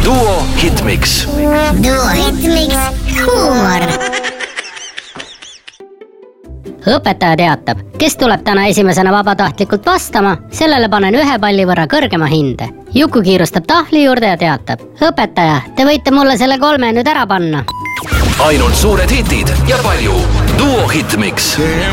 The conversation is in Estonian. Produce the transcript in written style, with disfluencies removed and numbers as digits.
Duo Hitmix. Duo Hitmix huumor. Õpetaja teatab, kes tuleb täna esimesena vabatahtlikult vastama, sellele panen 1 palli võrra kõrgema hinde. Juku kiirustab tahvli juurde ja teatab: õpetaja, te võite mulle selle 3 nüüd ära panna. Ainult suured hitid ja palju Duo Hitmix.